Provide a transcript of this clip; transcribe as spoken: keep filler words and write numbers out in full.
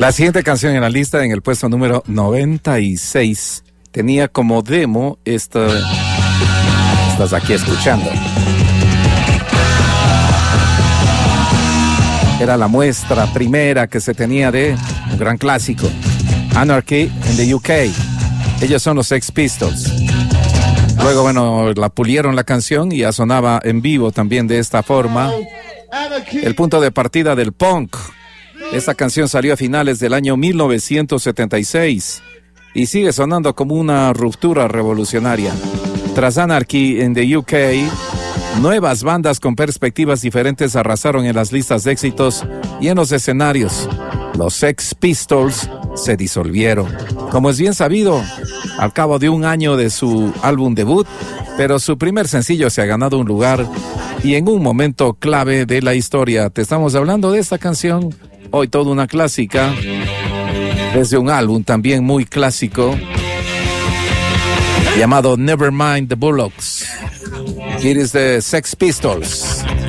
La siguiente canción en la lista, en el puesto número noventa y seis, tenía como demo esta... Estás aquí escuchando. Era la muestra primera que se tenía de un gran clásico, Anarchy in the U K. Ellos son los Sex Pistols. Luego, bueno, la pulieron la canción y ya sonaba en vivo también de esta forma. El punto de partida del punk. Esta canción salió a finales del año mil novecientos setenta y seis y sigue sonando como una ruptura revolucionaria. Tras Anarchy in the U K, nuevas bandas con perspectivas diferentes arrasaron en las listas de éxitos y en los escenarios. Los Sex Pistols se disolvieron, como es bien sabido, al cabo de un año de su álbum debut, pero su primer sencillo se ha ganado un lugar y en un momento clave de la historia. Te estamos hablando de esta canción, hoy toda una clásica, desde un álbum también muy clásico, llamado Nevermind the Bullocks. It is the Sex Pistols.